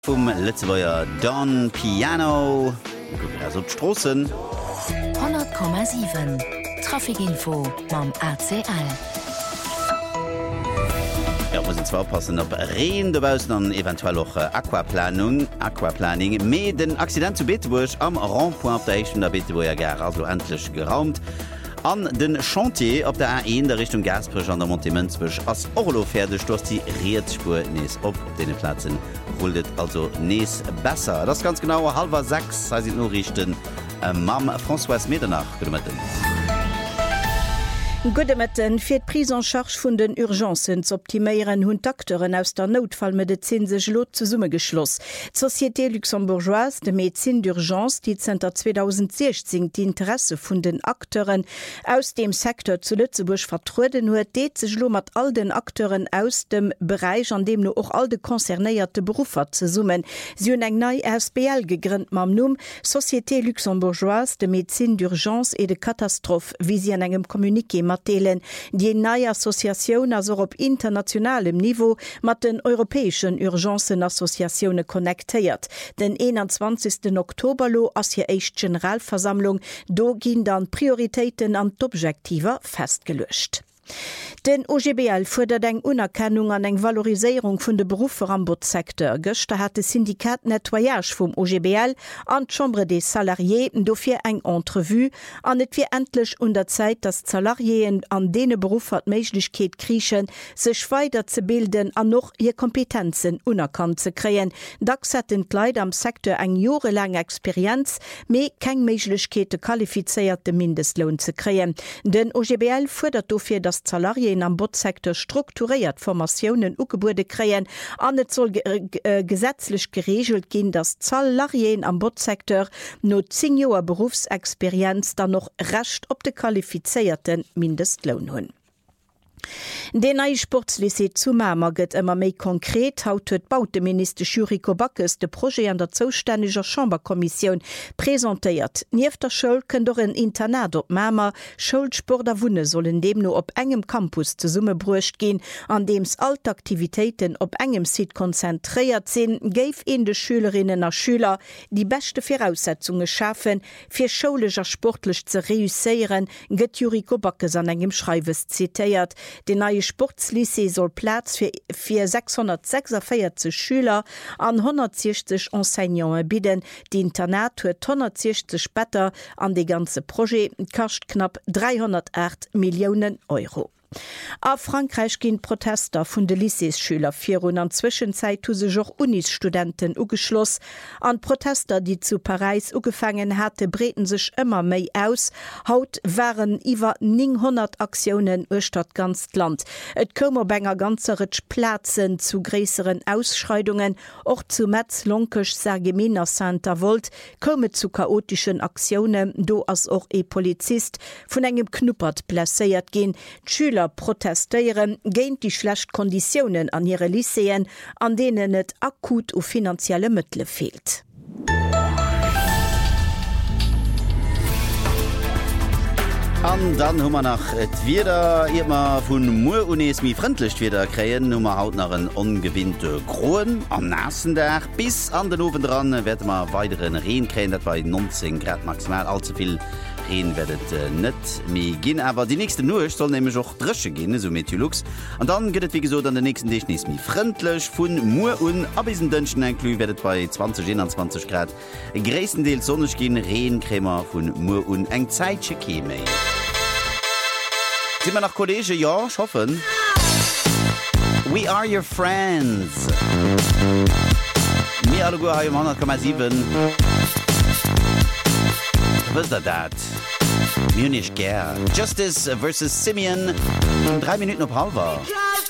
Vom Lützebäuer Don Piano op Strossen 100,7 Trafikinfo mam ACL. Ja, muss zwar passen op Reen debausen an eventuell auch Aquaplaning me den Accident zu Beteburg am Randpoint der Beteburger gar also endlich geraumt. An den Chantier op der A1 der Richtung Gasbrich an der Montemünzbusch as Orlo fertig durch die Reetspur nees op den Platzen rollet also nees besser. Das ganz genau 5:30 sind nur richten Mam François Medernach gedemmetten. Gudemetten fir d' Prise en charge vun den Urgenzen zu optimieren hunn Akteuren aus der Notfallmedizin sech Lot zu Summe geschloss. Société luxembourgeoise de Medizin d'Urgence die Zter 2016 die Interesse vun den Akteuren aus dem Sektor zu Lützeburg vertruden huet deet sech lo mat all den Akteuren aus dem Bereich, an dem no och all de konzernéierte Berufer ze summen. Sie hunn eng nei SBL gegrünnt mam Numm Société luxembourgeoise de Medizin d'Urgence et de Katastrophe, wie sie an engem Kommuniqué Matelen, die neue Assoziation also op internationalem Niveau mat den europäischen Urgencenassoziationen connectiert. Den 21. Oktoberlo as hier echt Generalversammlung, do gin dann Prioritäten an d'Objektiver festgelöscht. Den OGBL fordert eng Unerkennung an eng Valorisierung vun de Berufer am Bootssektor. Gëchte hat de Syndikat Nettoyage vum OGBL an Chambre des Salariés dofir eng Entrevue an et wie endlich unter Zeit, dass Salarien an dene Berufer Meiglichkeit kriechen, sech weiter ze bilden an noch ihr Kompetenzen unerkannt ze kreen. Dax hat den Kleid am Sektor eng jorelang Experiz, me keng Meiglichkeite qualifizierte Mindestlohn ze kreen. Den OGBL fordert dofir, dass Salarien am Bootssektor strukturiert Formationen ugebude kreen, an net soll gesetzlich geregelt gehen, dass Salarien am Bootssektor no 10 Joer Berufsexperienz dann noch recht op de qualifizierten Mindestlohn hunn. Den neue Sportslycée zu Mamer gëtt immer méi konkret. Haut huet Bauteminister Juriko Backes de Projekt an der zoustännega Chamberkommission präsentéiert. Nief der Schul kën doch een Internat op Mamer, Schulsporter Wunne sollen dem no op engem Campus ze Summe bruecht gin, an dems Altaktivitäten op engem Sit konzentréiert sinn, géif en de Schülerinnen a Schüler die beste Voraussetzungen schaffen, fir schoulecher sportlech ze reüssieren, gëtt Juriko Backes an engem Schreiwes zitiert. Den neue Sportslycée soll Platz für 646 Schüler an 160 Enseignants bieten. Die Internat huet 160 Spätter an de ganze Projekt kascht knapp 308 Millionen Euro. A Frankreich gin Protester vun de Lycéeschüler 4 an Zwischenzeit hu sech och Unisstudenten ugeschloss. An Protester, die zu Paris ugefangen hatte, breten sech immer méi aus. Haut waren iwwer 900 Aktionen urstat ganz Land. Et komer benger ganzerretsch Plazen zu gräseren Ausschreitungen, och zu Metz, Lonkech, Sargeminer, Saint-Avold, komme zu chaotischen Aktionen, do as och e Polizist vun engem Knuppert placéiert gin. Schüler protestieren géint die schlecht Konditionen an ihre Lycéen, an denen et akut o finanzielle Mëttle fehlt. An dann hummer nach et wieder immer vun Muunis mi freundlich wieder kreien, Nummer haut nach een ongewinnte Groen am nassen Dach bis an den Ofen dran werd ma weiteren Reen kräen, dat bei 19 Grad maximal allzuviel Reen werdet net mi ginn, aber die nächste Nuch soll nämlich auch dresche gehen, so Metulux. Und dann gehtt wie gesagt an der nächsten Dich nicht mi freundlich vun Mu un abisen Dënschen enklü werdet bei 20-21 Grad. Gräesendeel sonnech gin Reenkrämer vun Mu un eng Zeitsche käme. Sind wir nach Kollege? Ja, ich hoffe. We are your friends. Mir alle gut haben 100,7. Was ist das? Munich gern. Justice versus Simeon. 3 Minuten auf halber.